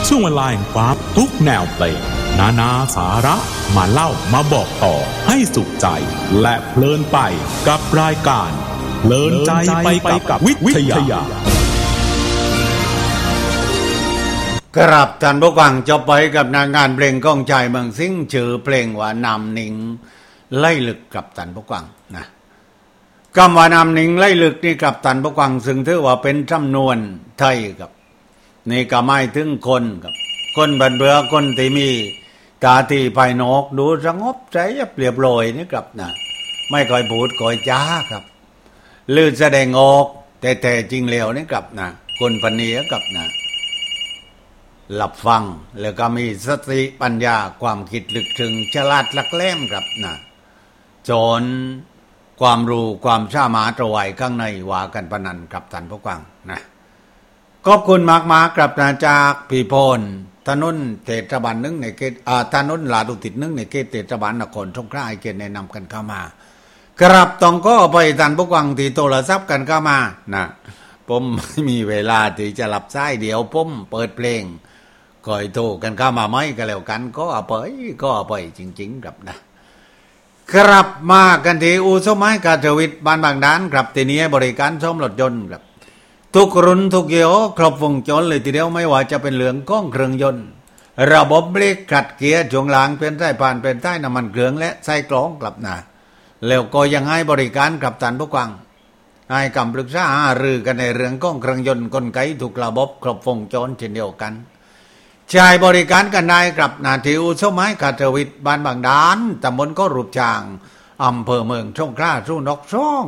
ช่วงเวลาแห่งความทุกแนวเพลงนานาสาระมาเล่ามาบอกต่อให้สุขใจและเพลินไปกับรายการเพลินใจไปกับวิทยากราบท่านผู้ฟังจบไปกับงานเพลงก้องใจเมืองซิ่งชื่อเพลงว่านำนิงไล่ลึกกับท่านผู้ฟังนะคำว่านำนิงไล่ลึกนี่กับท่านผู้ฟังซึ่งถือว่าเป็นจำนวนไทยกับนี่ก็หมายถึงคนกับคนบันเบือคนที่มีตาที่ภายนอกดูสงบใจเรียบร้อยนี่ครับนะไม่ค่อยพูดค่อยจ้าครับลื่นแสดงออกแต่จริงแล้วนี่ครับนะคนปณีกับนะหลับฟังแล้วก็มีสติปัญญาความคิดลึกถึงฉลาดลักแหลมครับนะจนความรู้ความสามารถเอาไว้ข้างในว่ากันปนันกับท่านผู้ฟังนะขอบคุณมากๆครับนะจากพี่พลถนนเทศบาล1ในเขตถนนลาดอุทิศ1ในเขตเทศบาลนครสงขลาเขตแนะนำกันเข้ามากราบต้องก็ไปท่านผู้ฟังที่โทรศัพท์กันเข้ามานะผมไม่มีเวลาที่จะรับสายเดี๋ยวผมเปิดเพลงก่อยโทรกันเข้ามาไม่ก็แล้วกันก็เอาไปจริงๆครับนะกลับมากันที่อู่ซ่อมไม้กาญจวิทย์บ้านบางด้านครับที่นี้บริการซ่อมรถยนต์ครับทุกรุ่นทุกยี่ห้อครบวงจรเลยทีเดียวไม่ว่าจะเป็นเรื่องของเครื่องยนต์ระบบเบรกขัดเกียร์ช่วงล่างเป็นใต้ผ่านเป็นใต้น้ำมันเครื่องและไส้กรองกลับนะแล้วก็ยังให้บริการกับท่านผู้ฟังให้คำปรึกษาหารือกันในเรื่องของเครื่องยนต์กลไกทุกระบบครบวงจรเช่นเดียวกันใช้บริการกันได้กับนาทีอู่ซ่อมไม้กาญจวิทย์บ้านบางด้านตำบลก็รูปจางอำเภอเมืองสงขลาสู้นก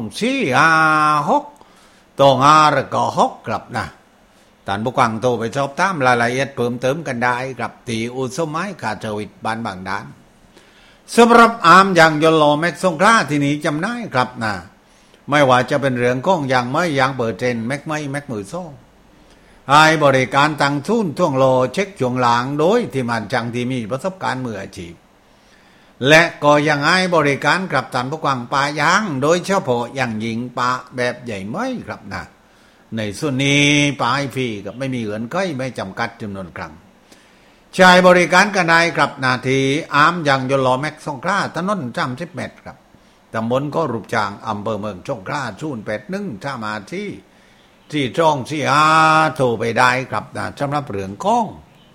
246ตรง5ก็6ครับนะท่านผู้ฟังโทรไปสอบถามรายละเอียดเพิ่มเติมกันได้กับที่อู่ซ่อมไม้กาญจวิทย์บ้านบางด้านสำหรับอาร์มยางยนต์ล้อแม็กสงขลาที่นี้จำได้ครับนะไม่ว่าจะเป็นเรื่องของยางไม้ยางเบอร์เทนแม็กไม้แม็กมือซ่องให้บริการตั้งทุนท่วงโลเช็คช่วงหลังโดยที่มันจังที่มีประสบการณ์มืออาชีพและก็ยังให้บริการกับท่านผู้ฟังปลายางโดยเฉพาะอย่างยิ่งปลาแบบใหญ่ไม้ครับนะในส่วนนี้ปลาให้ฟรีกับไม่มีเงื่อนไขไม่จำกัดจำนวนครั้งใช้บริการกันได้ครับนาทีอาร์มยางยนต์ล้อแม็กสงขลาถนน30 เมตรครับตำบลก็รูปจางอำเภอเมืองสงขลา081ถ้ามาที่จ้องที่โทรไปได้ครับนะสำหรับเรื่องของ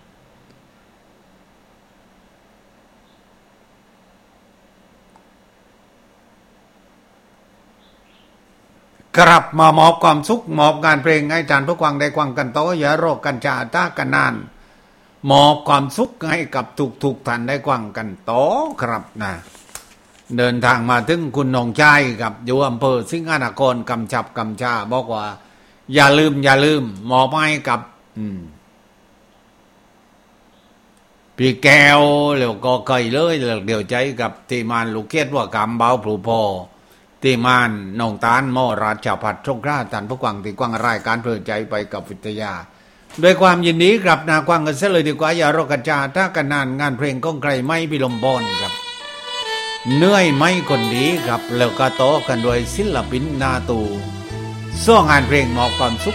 กลับมามอบความสุขมอบงานเพลงให้ท่านผู้ฟังได้ฟังกันต่ออย่าโรคกันจาตากันนานมอบความสุขให้กับทุกท่านได้ฟังกันต่อครับนะเดินทางมาถึงคุณน้องชายกับอยู่อำเภอสิงห์นครกำชาบอกว่าอย่าลืมมอบให้กับพี่แก้วแล้วก็เคยเลยเดี๋ยวใจกับที่มานลูกเกดว่ากำเบาผูพอที่มานน้องตาลมอราชพัฒน์สงขลาท่านผู้ฟังที่กว้างรายการเพลินใจไปกับวิทยาด้วยความยินดีครับนากว้างกันเสียเลยดีกว่าอย่ารอกระจาถ้ากันนานงานเพลงก้องไกลไม่พิลมบอนครับเหนื่อยไม่คนดีครับแล้วก็โตกันโดยศิลปินนาตูส่งงานเพลงมอบความสุข